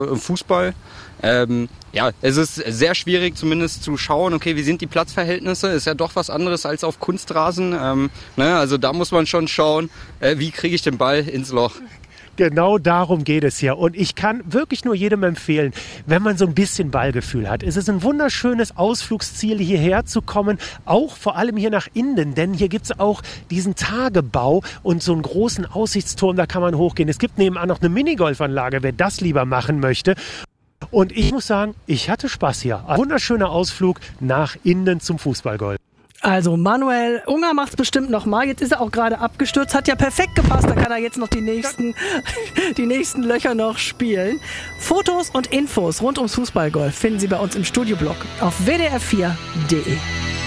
im Fußball. Ja, es ist sehr schwierig zumindest zu schauen, okay, wie sind die Platzverhältnisse? Ist ja doch was anderes als auf Kunstrasen. Ne? Also da muss man schon schauen, wie kriege ich den Ball ins Loch. Genau darum geht es hier. Und ich kann wirklich nur jedem empfehlen, wenn man so ein bisschen Ballgefühl hat. Es ist ein wunderschönes Ausflugsziel, hierher zu kommen, auch vor allem hier nach Inden, denn hier gibt es auch diesen Tagebau und so einen großen Aussichtsturm, da kann man hochgehen. Es gibt nebenan noch eine Minigolfanlage, wer das lieber machen möchte. Und ich muss sagen, ich hatte Spaß hier. Ein wunderschöner Ausflug nach Inden zum Fußballgolf. Also Manuel Unger macht es bestimmt nochmal. Jetzt ist er auch gerade abgestürzt. Hat ja perfekt gepasst. Da kann er jetzt noch die nächsten Löcher noch spielen. Fotos und Infos rund ums Fußballgolf finden Sie bei uns im Studioblog auf wdr4.de.